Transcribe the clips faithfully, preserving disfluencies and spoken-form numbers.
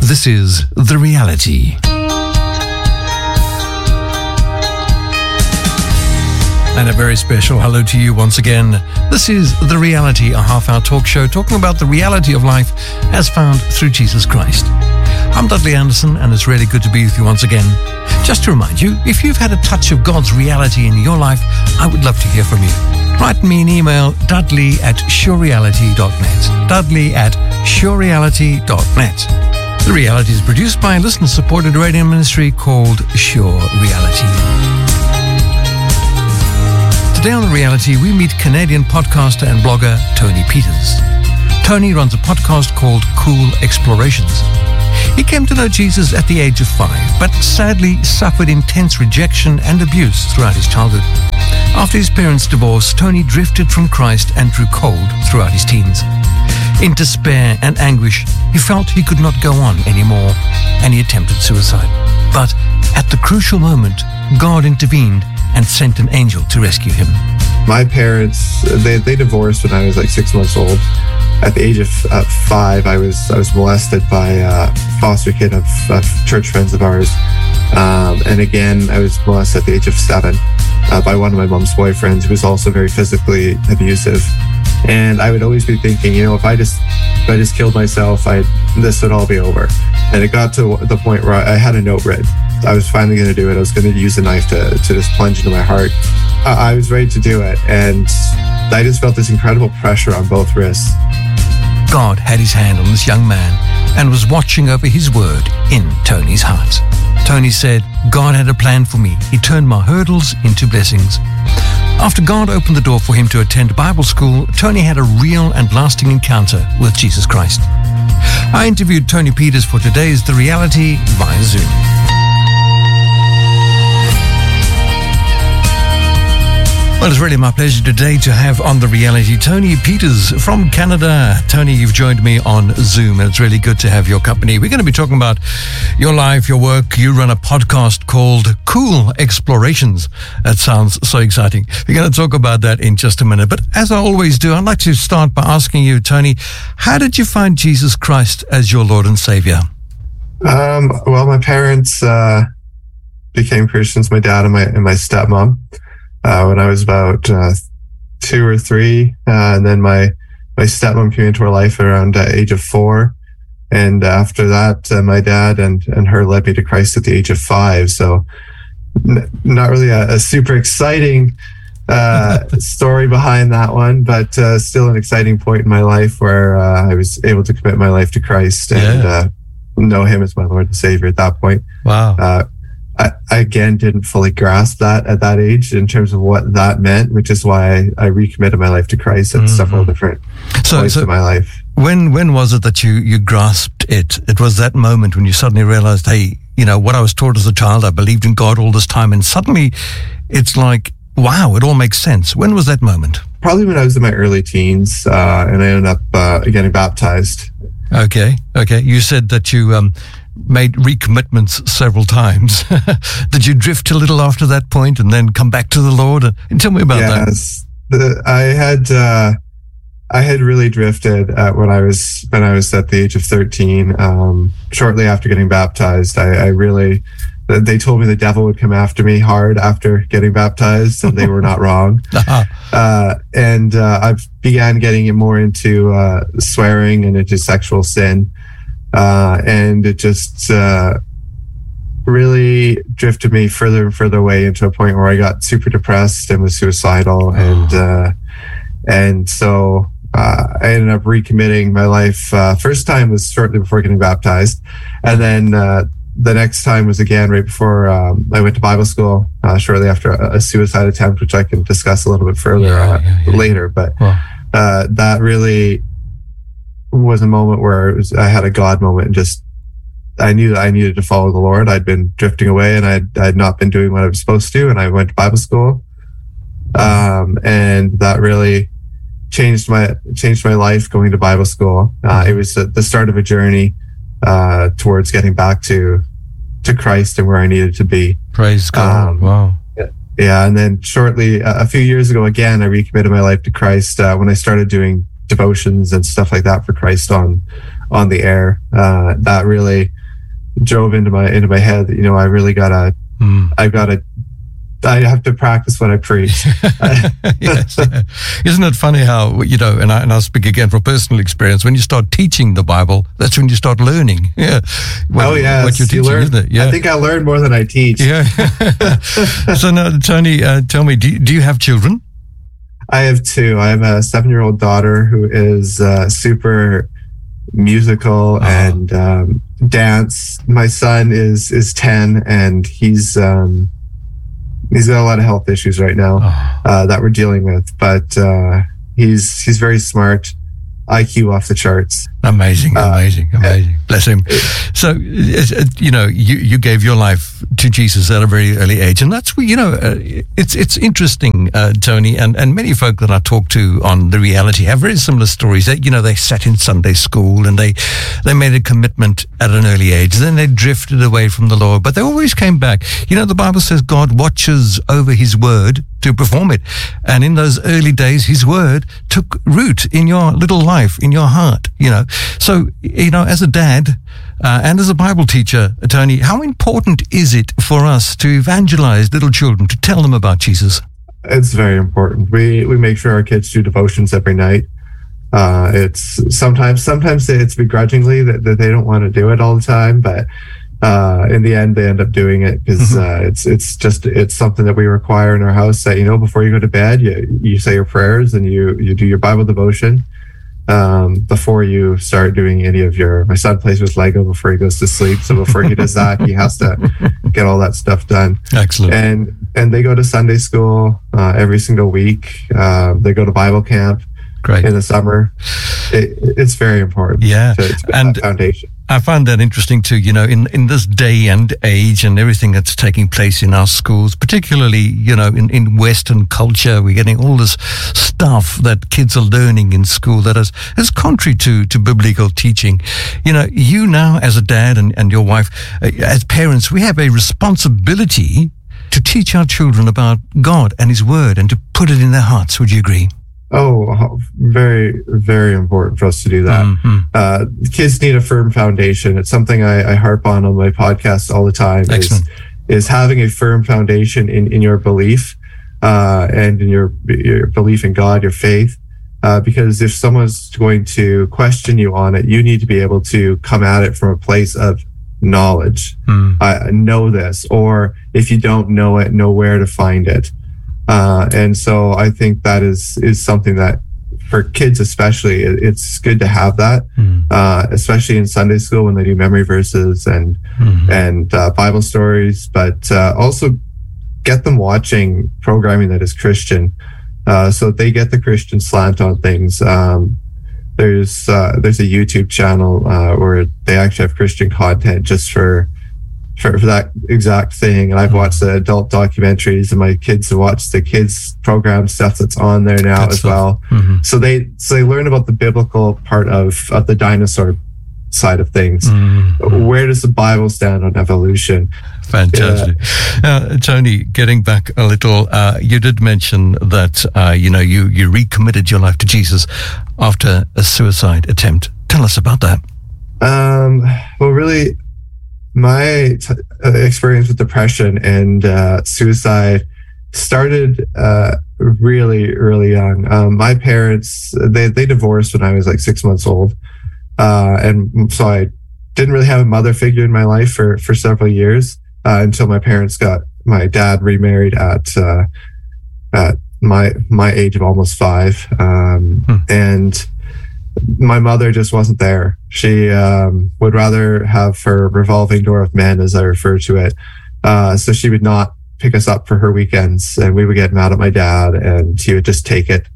This is The Reality. And a very special hello to you once again. This is The Reality, a half-hour talk show talking about the reality of life as found through Jesus Christ. I'm Dudley Anderson, and it's really good to be with you once again. Just to remind you, if you've had a touch of God's reality in your life, I would love to hear from you. Write me an email, dudley at surereality dot net. Dudley at surereality dot net. The Reality is produced by a listener-supported radio ministry called Sure Reality. Today on The Reality, we meet Canadian podcaster and blogger Tony Peters. Tony runs a podcast called Cool Explorations. He came to know Jesus at the age of five, but sadly suffered intense rejection and abuse throughout his childhood. After his parents' divorce, Tony drifted from Christ and grew cold throughout his teens. In despair and anguish, he felt he could not go on anymore, and he attempted suicide. But at the crucial moment, God intervened and sent an angel to rescue him. My parents, they, they divorced when I was like six months old. At the age of uh, five, I was I was molested by a foster kid of, of church friends of ours. Um, and again, I was molested at the age of seven uh, by one of my mom's boyfriends, who was also very physically abusive. And I would always be thinking, you know, if I just if I just killed myself, I this would all be over. And it got to the point where I had a note written. I was finally going to do it. I was going to use a knife to, to just plunge into my heart. I, I was ready to do it. And I just felt this incredible pressure on both wrists. God had his hand on this young man and was watching over his word in Tony's heart. Tony said, God had a plan for me. He turned my hurdles into blessings. After God opened the door for him to attend Bible school, Tony had a real and lasting encounter with Jesus Christ. I interviewed Tony Peters for today's The Reality via Zoom. Well, it's really my pleasure today to have on The Reality Tony Peters from Canada. Tony, you've joined me on Zoom, and it's really good to have your company. We're going to be talking about your life, your work. You run a podcast called Cool Explorations. That sounds so exciting. We're going to talk about that in just a minute. But as I always do, I'd like to start by asking you, Tony, how did you find Jesus Christ as your Lord and Savior? Um, well, my parents uh, became Christians, my dad and my, and my stepmom. Uh, when I was about uh, two or three, uh, and then my my stepmom came into our life around the uh, age of four, and after that, uh, my dad and and her led me to Christ at the age of five. So, n- not really a, a super exciting uh, story behind that one, but uh, still an exciting point in my life where uh, I was able to commit my life to Christ and yeah. uh, know Him as my Lord and Savior at that point. Wow. Uh, I, I, again, didn't fully grasp that at that age in terms of what that meant, which is why I, I recommitted my life to Christ at mm-hmm. several different so, points so in my life. When when was it that you, you grasped it? It was that moment when you suddenly realized, hey, you know, what I was taught as a child, I believed in God all this time, and suddenly it's like, wow, it all makes sense. When was that moment? Probably when I was in my early teens, uh, and I ended up uh, getting baptized. Okay, okay. You said that you... Um, made recommitments several times. Did you drift a little after that point and then come back to the Lord? And tell me about yes, that. Yes, I had uh, I had really drifted uh, when I was when I was at the age of thirteen. Um, shortly after getting baptized, I, I really they told me the devil would come after me hard after getting baptized, and they were not wrong. Uh-huh. Uh, and uh, I began getting more into uh, swearing and into sexual sin. Uh, and it just uh, really drifted me further and further away into a point where I got super depressed and was suicidal. Oh. And uh, and so uh, I ended up recommitting my life. Uh, first time was shortly before getting baptized. And then uh, the next time was again right before um, I went to Bible school, uh, shortly after a, a suicide attempt, which I can discuss a little bit further yeah, uh, yeah, yeah. later. But wow. uh, that really... was a moment where it was, I had a God moment and just I knew that I needed to follow the Lord. I'd been drifting away and I'd, I'd not been doing what I was supposed to, and I went to Bible school, um, and that really changed my changed my life. Going to Bible school, uh, it was the start of a journey uh, towards getting back to to Christ and where I needed to be. Praise God! Um, wow. Yeah, and then shortly, uh, a few years ago, again, I recommitted my life to Christ uh, when I started doing devotions and stuff like that for Christ on on the air. Uh, that really drove into my into my head that, you know, I really gotta mm. I gotta I have to practice what I preach. Yes, yeah. Isn't it funny how, you know, and, I, and I'll speak again from personal experience, when you start teaching the Bible, that's when you start learning. Yeah. What, oh, yeah. What you're teaching, you learn, isn't it? Yeah. I think I learn more than I teach. Yeah. So now, Tony, uh, tell me, do you, do you have children? I have two. I have a seven-year-old daughter who is uh, super musical oh. and um, dance. My son is is ten, and he's... Um, He's got a lot of health issues right now oh. uh, that we're dealing with, but uh, he's he's very smart, I Q off the charts. Amazing, amazing, uh, amazing. Uh, Bless him. So, you know, you, you gave your life to Jesus at a very early age, and that's, you know, uh, it's it's interesting, uh, Tony, and, and many folk that I talk to on The Reality have very similar stories. That, you know, they sat in Sunday school and they they made a commitment at an early age, then they drifted away from the Lord, but they always came back. You know, the Bible says God watches over His word to perform it, and in those early days, His word took root in your little life, in your heart, you know. So, you know, as a dad uh, and as a Bible teacher, Tony, how important is it for us to evangelize little children, to tell them about Jesus? It's very important. We we make sure our kids do devotions every night. Uh, it's sometimes sometimes it's begrudgingly that, that they don't want to do it all the time, but uh, in the end, they end up doing it because mm-hmm. uh, it's it's just it's something that we require in our house. That, you know, before you go to bed, you you say your prayers and you you do your Bible devotion. Um, before you start doing any of your, my son plays with Lego before he goes to sleep. So before he does that, he has to get all that stuff done. Excellent. And, and they go to Sunday school, uh, every single week. Uh, they go to Bible camp. Great. In the summer. It, it's very important. Yeah. To, to and that foundation. I find that interesting too, you know, in, in this day and age and everything that's taking place in our schools, particularly, you know, in, in Western culture, we're getting all this stuff that kids are learning in school that is, is contrary to, to biblical teaching. You know, you now as a dad and, and your wife, uh, as parents, we have a responsibility to teach our children about God and His Word and to put it in their hearts. Would you agree? Oh, very, very important for us to do that. Mm-hmm. Uh, kids need a firm foundation. It's something I, I harp on on my podcast all the time. Excellent. Is, is having a firm foundation in, in your belief uh, and in your your belief in God, your faith. Uh, because if someone's going to question you on it, you need to be able to come at it from a place of knowledge. Mm. I know this, or if you don't know it, know where to find it. Uh, and so I think that is, is something that for kids, especially, it, it's good to have that, mm. uh, especially in Sunday school when they do memory verses and, mm-hmm. and, uh, Bible stories, but, uh, also get them watching programming that is Christian, uh, so they get the Christian slant on things. Um, there's, uh, there's a YouTube channel, uh, where they actually have Christian content just for, For, for that exact thing. And I've watched the adult documentaries, and my kids have watched the kids program stuff that's on there now Good as stuff. well. Mm-hmm. So they so they learn about the biblical part of, of the dinosaur side of things. Mm-hmm. Where does the Bible stand on evolution? Fantastic. Yeah. Uh, Tony, getting back a little, uh, you did mention that uh, you know you, you recommitted your life to Jesus after a suicide attempt. Tell us about that. Um, well, really, my t- uh, experience with depression and uh, suicide started uh, really, really young. Um, my parents, they, they divorced when I was like six months old. Uh, and so I didn't really have a mother figure in my life for, for several years uh, until my parents got, my dad remarried at, uh, at my, my age of almost five. Um, hmm. And my mother just wasn't there. She um, would rather have her revolving door of men, as I refer to it. Uh, so she would not pick us up for her weekends, and we would get mad at my dad, and he would just take it.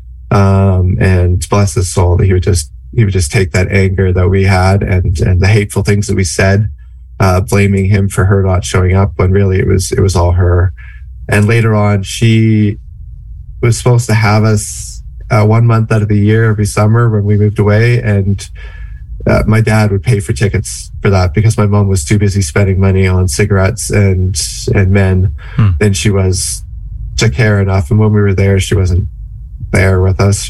Um, and bless his soul, he would just he would just take that anger that we had and and the hateful things that we said, uh, blaming him for her not showing up when really it was it was all her. And later on, she was supposed to have us Uh, one month out of the year every summer when we moved away, and uh, my dad would pay for tickets for that because my mom was too busy spending money on cigarettes and and men hmm. than she was to care enough. And when we were there, she wasn't there with us. She would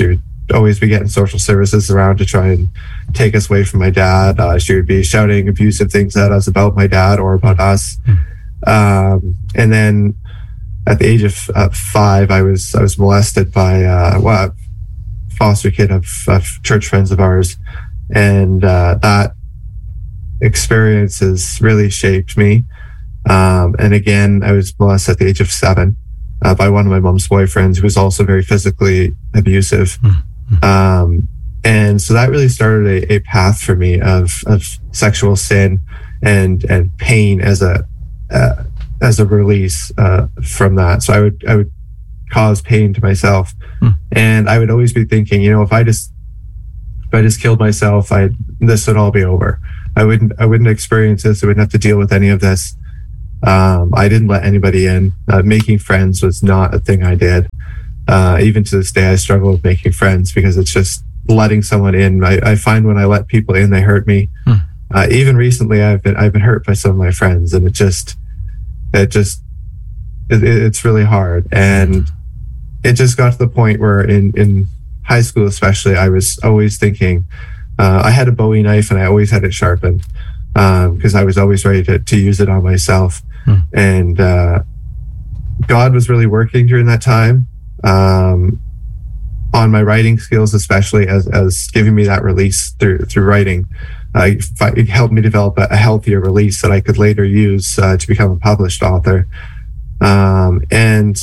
always be getting social services around to try and take us away from my dad. Uh, she would be shouting abusive things at us about my dad or about us. Mm. Um, and then at the age of uh, five, I was I was molested by uh, well, a foster kid of, of church friends of ours, and uh, that experience has really shaped me. Um, and again, I was molested at the age of seven uh, by one of my mom's boyfriends, who was also very physically abusive. Mm-hmm. Um, and so that really started a, a path for me of, of sexual sin and and pain as a uh, as a release uh, from that. So I would I would cause pain to myself, mm. and I would always be thinking, you know, if I just if I just killed myself, I this would all be over. I wouldn't I wouldn't experience this. I wouldn't have to deal with any of this. Um, I didn't let anybody in. Uh, making friends was not a thing I did. Uh, even to this day, I struggle with making friends because it's just letting someone in. I, I find when I let people in, they hurt me. Hmm. Uh, even recently, I've been I've been hurt by some of my friends, and it just it just it, it's really hard. And it just got to the point where in in high school, especially, I was always thinking. Uh, I had a Bowie knife, and I always had it sharpened because um, I was always ready to, to use it on myself. Hmm. And uh, God was really working during that time um, on my writing skills, especially as, as giving me that release through through writing. Uh, it helped me develop a, a healthier release that I could later use uh, to become a published author. Um, and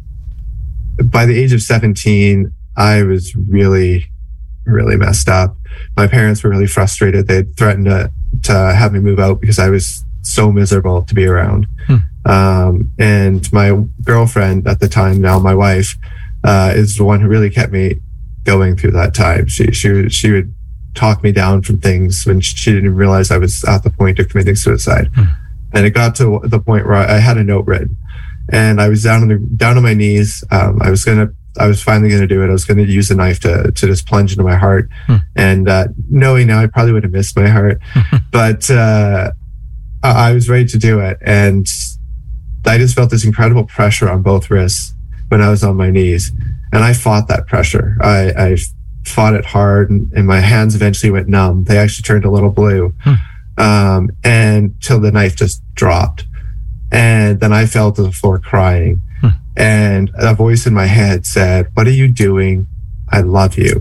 by the age of seventeen, I was really, really messed up. My parents were really frustrated. They threatened to, to have me move out because I was so miserable to be around. Hmm. Um, and my girlfriend at the time, now my wife, uh, is the one who really kept me going through that time. She she she would talk me down from things when she didn't realize I was at the point of committing suicide. Hmm. And it got to the point where I had a note written, and I was down on the down on my knees. Um, I was gonna. I was finally going to do it. I was going to use a knife to to just plunge into my heart. Hmm. And uh, knowing now, I probably would have missed my heart. But uh, I was ready to do it. And I just felt this incredible pressure on both wrists when I was on my knees. And I fought that pressure. I, I fought it hard, and, and my hands eventually went numb. They actually turned a little blue. Hmm. Um, and till the knife just dropped. And then I fell to the floor crying. Hmm. And a voice in my head said, "What are you doing? I love you."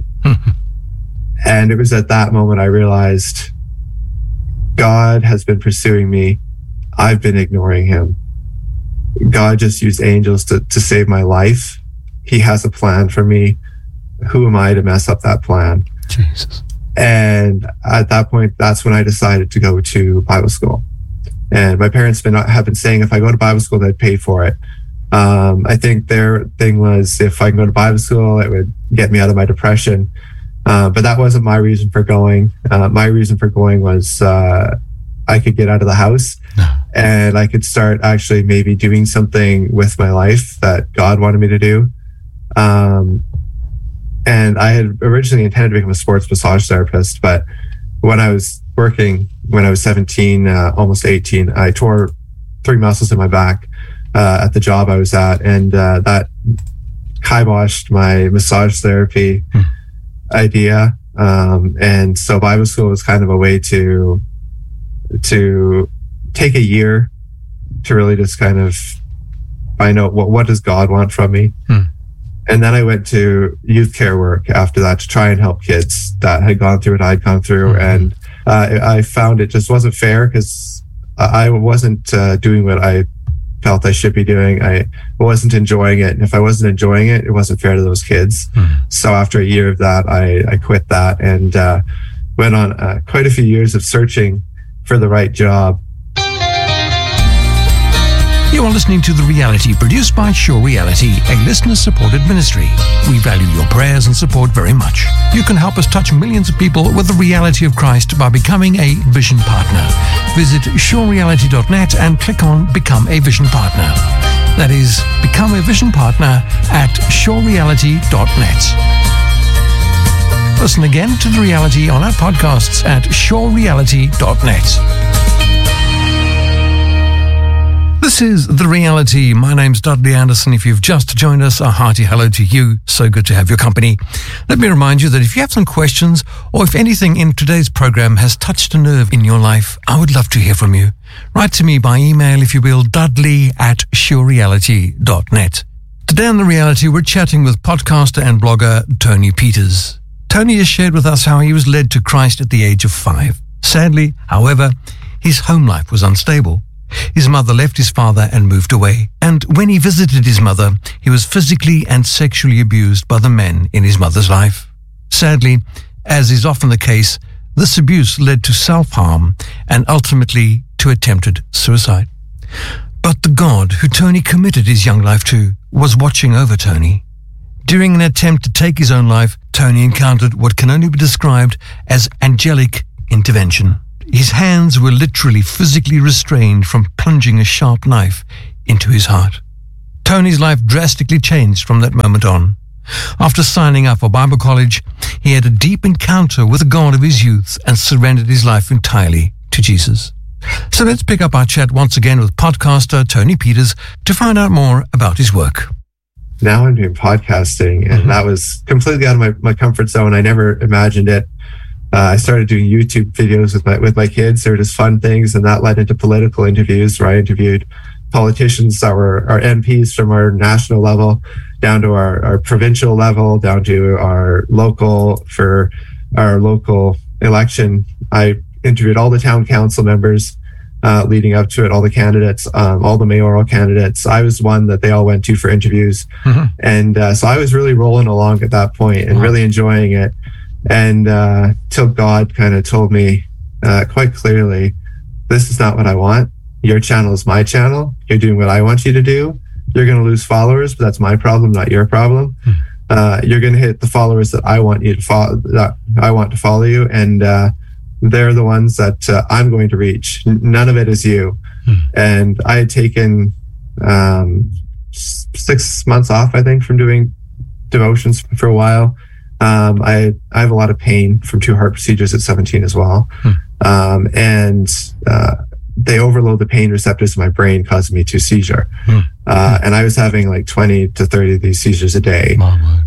And it was at that moment I realized God has been pursuing me. I've been ignoring him. God just used angels to, to save my life. He has a plan for me. Who am I to mess up that plan? Jesus. And at that point, that's when I decided to go to Bible school. And my parents been, have been saying if I go to Bible school, they'd pay for it. Um, I think their thing was if I can go to Bible school, it would get me out of my depression. Uh, but that wasn't my reason for going. Uh, my reason for going was uh, I could get out of the house and I could start actually maybe doing something with my life that God wanted me to do. Um, and I had originally intended to become a sports massage therapist, but when I was working, when I was seventeen, uh, almost eighteen, I tore three muscles in my back. Uh, at the job I was at, and uh, that kiboshed my massage therapy hmm. idea. Um, and so Bible school was kind of a way to to take a year to really just kind of find out what what does God want from me. Hmm. And then I went to youth care work after that to try and help kids that had gone through what I'd gone through. Hmm. And uh, I found it just wasn't fair because I wasn't uh, doing what I felt I should be doing. I wasn't enjoying it. And if I wasn't enjoying it, it wasn't fair to those kids. Mm. So after a year of that, I, I quit that and uh, went on uh, quite a few years of searching for the right job. You are listening to The Reality, produced by Sure Reality, a listener-supported ministry. We value your prayers and support very much. You can help us touch millions of people with the reality of Christ by becoming a Vision Partner. Visit sure reality dot net and click on Become a Vision Partner. That is, become a Vision Partner at sure reality dot net. Listen again to The Reality on our podcasts at sure reality dot net. This is The Reality. My name's Dudley Anderson. If you've just joined us, a hearty hello to you. So good to have your company. Let me remind you that if you have some questions or if anything in today's program has touched a nerve in your life, I would love to hear from you. Write to me by email, if you will, dudley at surereality dot net. Today on The Reality, we're chatting with podcaster and blogger Tony Peters. Tony has shared with us how he was led to Christ at the age of five. Sadly, however, his home life was unstable. His mother left his father and moved away. And when he visited his mother, he was physically and sexually abused by the men in his mother's life. Sadly, as is often the case, this abuse led to self-harm and ultimately to attempted suicide. But the God who Tony committed his young life to was watching over Tony. During an attempt to take his own life, Tony encountered what can only be described as angelic intervention. His hands were literally physically restrained from plunging a sharp knife into his heart. Tony's life drastically changed from that moment on. After signing up for Bible college, he had a deep encounter with the God of his youth and surrendered his life entirely to Jesus. So let's pick up our chat once again with podcaster Tony Peters to find out more about his work. Now I'm doing podcasting, and mm-hmm. that was completely out of my, my comfort zone. I never imagined it. Uh, I started doing YouTube videos with my with my kids. They were just fun things, and that led into political interviews where I interviewed politicians that were our M Ps from our national level down to our, our provincial level, down to our local, for our local election. I interviewed all the town council members uh, leading up to it, all the candidates, um, all the mayoral candidates. I was one that they all went to for interviews. Mm-hmm. And uh, so I was really rolling along at that point and wow. really enjoying it. And uh, till God kind of told me uh, quite clearly, this is not what I want. Your channel is my channel. You're doing what I want you to do. You're going to lose followers, but that's my problem, not your problem. Hmm. Uh, you're going to hit the followers that I want you to follow. That I want to follow you, and uh, they're the ones that uh, I'm going to reach. N- none of it is you. Hmm. And I had taken um, six months off, I think, from doing devotions for a while. Um, I I have a lot of pain from two heart procedures at seventeen as well. Hmm. Um, and uh, they overload the pain receptors in my brain, causing me to seizure. Hmm. Uh, and I was having like twenty to thirty of these seizures a day. Oh,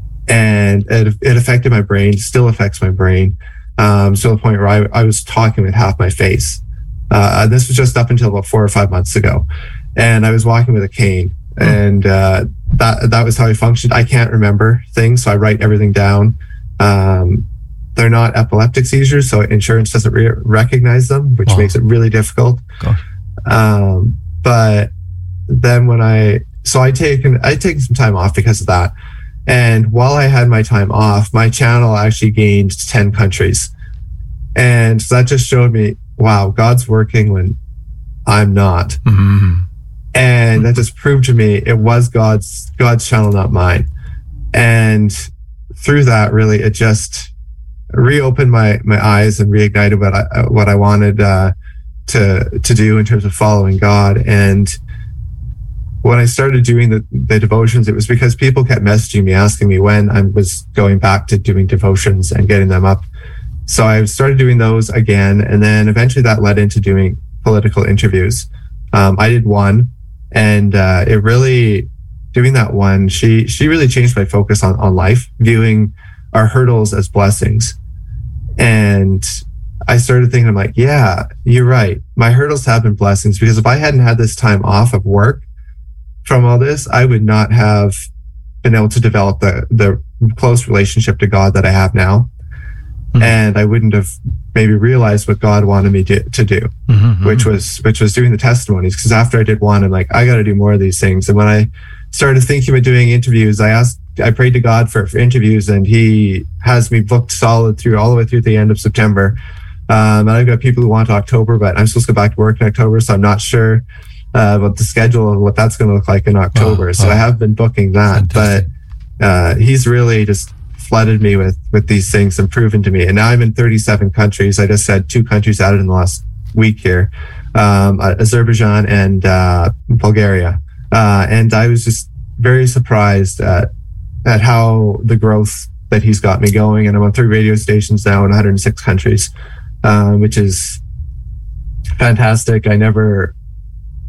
and it, it affected my brain, still affects my brain, um, to the point where I, I was talking with half my face. Uh, this was just up until about four or five months ago. And I was walking with a cane. And uh, that that was how I functioned. I can't remember things, so I write everything down. Um, they're not epileptic seizures, so insurance doesn't re- recognize them, which oh. makes it really difficult. Um, but then when I, so I taken I taken some time off because of that. And while I had my time off, my channel actually gained ten countries, and so that just showed me, wow, God's working when I'm not. Mm-hmm. And that just proved to me it was God's God's channel, not mine. And through that, really, it just reopened my my eyes and reignited what I what I wanted uh, to to do in terms of following God. And when I started doing the, the devotions, it was because people kept messaging me, asking me when I was going back to doing devotions and getting them up. So I started doing those again, and then eventually that led into doing political interviews. Um, I did one. And uh, it really, doing that one, she she really changed my focus on, on life, viewing our hurdles as blessings. And I started thinking, I'm like, yeah, you're right. My hurdles have been blessings, because if I hadn't had this time off of work from all this, I would not have been able to develop the, the close relationship to God that I have now. Mm-hmm. And I wouldn't have maybe realized what God wanted me to, to do, mm-hmm. which was which was doing the testimonies. Because after I did one, I'm like, I got to do more of these things. And when I started thinking about doing interviews, I asked, I prayed to God for, for interviews, and He has me booked solid through all the way through the end of September. Um, and I've got people who want October, but I'm supposed to go back to work in October, so I'm not sure uh, about the schedule and what that's going to look like in October. Oh, so oh. I have been booking that, Fantastic. but uh, He's really just flooded me with with these things and proven to me. And now I'm in thirty-seven countries. I just had two countries added in the last week here, um, Azerbaijan and uh, Bulgaria. Uh, and I was just very surprised at at how the growth that He's got me going. And I'm on three radio stations now in one hundred six countries, uh, which is fantastic. I never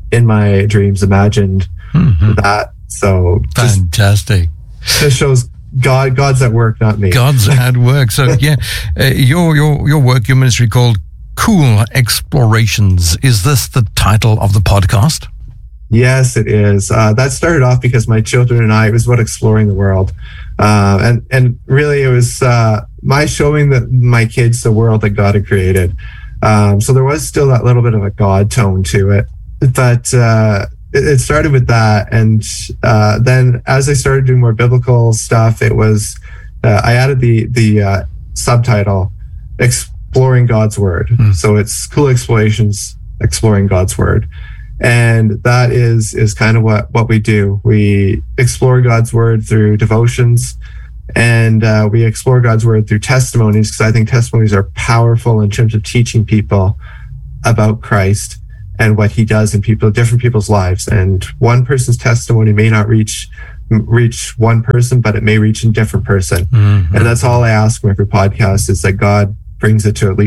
in my dreams imagined mm-hmm. that. So just, fantastic. Just shows God, God's at work, not me. God's at work. So yeah, uh, your your your work, your ministry called Cool Explorations. Is this the title of the podcast? Yes, it is. Uh, that started off because my children and I, it was about exploring the world. Uh, and, and really it was uh, my showing the, my kids the world that God had created. Um, so there was still that little bit of a God tone to it. But uh, it, it started with that. And uh, then as I started doing more biblical stuff, it was, uh, I added the, the uh, subtitle, Exploring God's Word. Mm. So it's Cool Explorations, Exploring God's Word. And that is is kind of what, what we do. We explore God's Word through devotions, and uh, we explore God's Word through testimonies, because I think testimonies are powerful in terms of teaching people about Christ and what he does in people, different people's lives. And one person's testimony may not reach reach one person, but it may reach a different person. Mm-hmm. And that's all I ask from every podcast, is that God brings it to at least